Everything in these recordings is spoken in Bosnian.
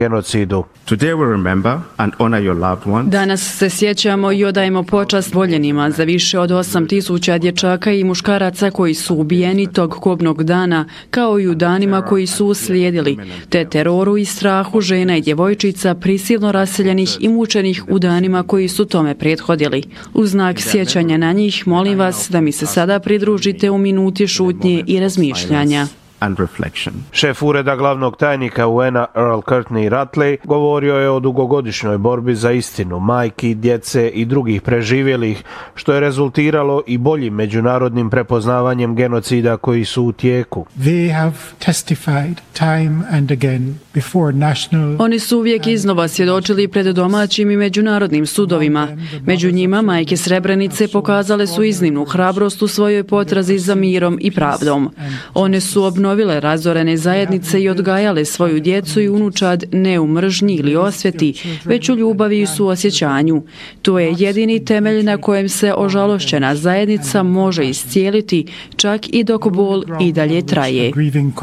genocidu. Danas se sjećamo i odajemo počast voljenima za više od 8.000 dječaka i muškaraca koji su ubijeni tog kobnog dana, kao i u danima koji su uslijedili, te teroru i strahu žena i djevojčica prisilno raseljenih i mučenih u danima koji su tome prethodili. U znak sjećanja na njih molim vas da mi se sada pridružite u minuti šutnje i razmišljanja. Šef ureda glavnog tajnika UN-a Earl Courtney Ratley govorio je o dugogodišnjoj borbi za istinu majki, djece i drugih preživjelih, što je rezultiralo i boljim međunarodnim prepoznavanjem genocida koji su u tijeku. Oni su uvijek iznova svjedočili pred domaćim i međunarodnim sudovima. Među njima majke Srebrenice pokazale su iznimnu hrabrost u svojoj potrazi za mirom i pravdom. One su obnovile razorene zajednice i odgajale svoju djecu i unučad ne u mržnji ili osveti, već u ljubavi i suosjećanju. To je jedini temelj na kojem se ožalošćena zajednica može iscijeliti, čak i dok bol i dalje traje.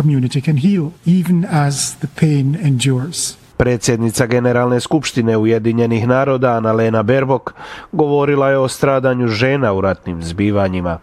Predsjednica Generalne skupštine Ujedinjenih naroda Annalena Baerbock govorila je o stradanju žena u ratnim zbivanjima.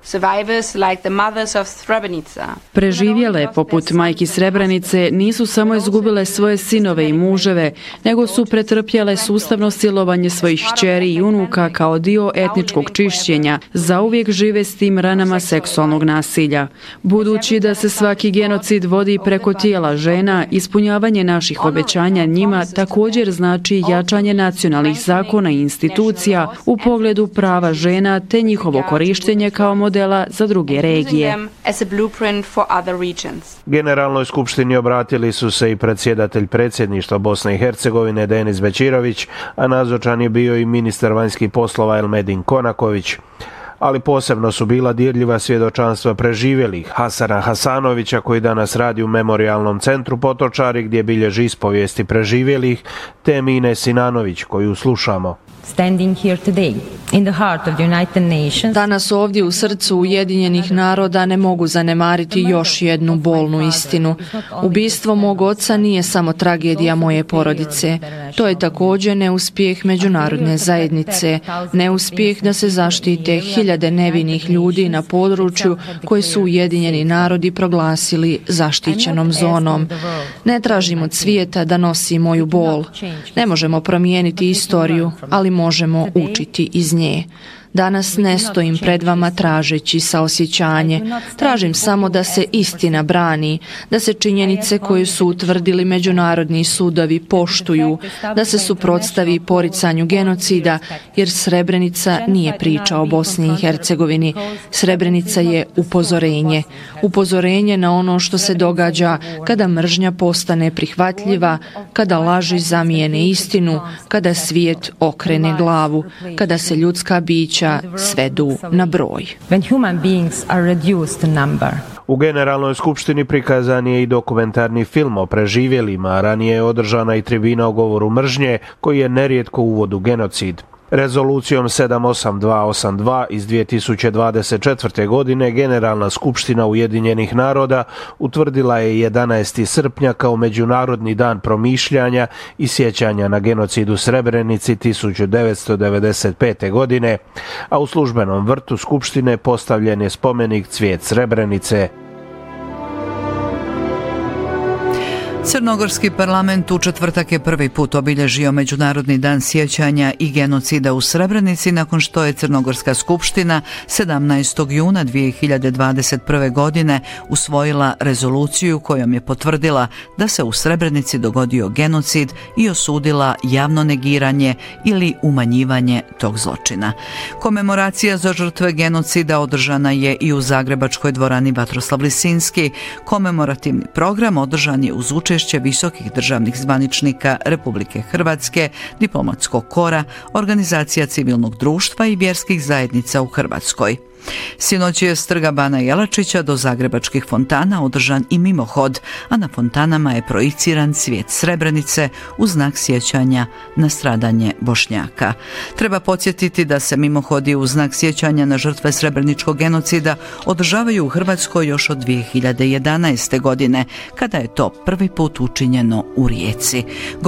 Preživjele poput majki Srebrenice nisu samo izgubile svoje sinove i muževe, nego su pretrpjele sustavno silovanje svojih kćeri i unuka kao dio etničkog čišćenja. Zauvijek žive s tim ranama seksualnog nasilja. Budući da se svaki genocid vodi preko tijela žena, ispunjavanje naših obećanja njima također znači jačanje nacionalnih zakona i institucija u pogledu prava žena te njihovo korištenje kao modela za druge regije. Generalnoj skupštini obratili su se i predsjedatelj predsjedništva Bosne i Hercegovine Denis Bećirović, a nazočan je bio i ministar vanjskih poslova Elmedin Konaković. Ali posebno su bila dirljiva svjedočanstva preživjelih Hasana Hasanovića, koji danas radi u Memorijalnom centru Potočari gdje bilježi ispovijesti preživjelih, te Mine Sinanović koju slušamo. Danas ovdje u srcu Ujedinjenih naroda ne mogu zanemariti još jednu bolnu istinu. Ubistvo mog oca nije samo tragedija moje porodice. To je također neuspjeh međunarodne zajednice, neuspjeh da se zaštite hiljade nevinih ljudi na području koje su Ujedinjeni narodi proglasili zaštićenom zonom. Ne tražim od svijeta da nosi moju bol. Ne možemo promijeniti istoriju, ali možemo učiti iz nje. Danas ne stojim pred vama tražeći saosjećanje. Tražim samo da se istina brani, da se činjenice koje su utvrdili međunarodni sudovi poštuju, da se suprotstavi poricanju genocida, jer Srebrenica nije priča o Bosni i Hercegovini. Srebrenica je upozorenje. Upozorenje na ono što se događa kada mržnja postane prihvatljiva, kada laži zamijene istinu, kada svijet okrene glavu, kada se ljudska bića svedu na broj. U Generalnoj skupštini prikazan je i dokumentarni film o preživjelima, a ranije je održana i tribina o govoru mržnje, koji je nerijetko uvod u genocid. Rezolucijom 78282 iz 2024. godine Generalna skupština Ujedinjenih naroda utvrdila je 11. srpnja kao Međunarodni dan promišljanja i sjećanja na genocid u Srebrenici 1995. godine, a u službenom vrtu skupštine postavljen je spomenik Cvijet Srebrenice. Crnogorski parlament u četvrtak je prvi put obilježio Međunarodni dan sjećanja i genocida u Srebrenici nakon što je Crnogorska skupština 17. juna 2021. godine usvojila rezoluciju kojom je potvrdila da se u Srebrenici dogodio genocid i osudila javno negiranje ili umanjivanje tog zločina. Komemoracija za žrtve genocida održana je i u zagrebačkoj dvorani Vatroslav Lisinski. Komemorativni program održan je uz učešće visokih državnih zvaničnika Republike Hrvatske, diplomatskog kora, organizacija civilnog društva i vjerskih zajednica u Hrvatskoj. Sinoć je s trga Bana Jelačića do zagrebačkih fontana održan i mimohod, a na fontanama je projiciran cvijet Srebrenice u znak sjećanja na stradanje Bošnjaka. Treba podsjetiti da se mimohodi u znak sjećanja na žrtve srebreničkog genocida održavaju u Hrvatskoj još od 2011. godine, kada je to prvi put učinjeno u Rijeci.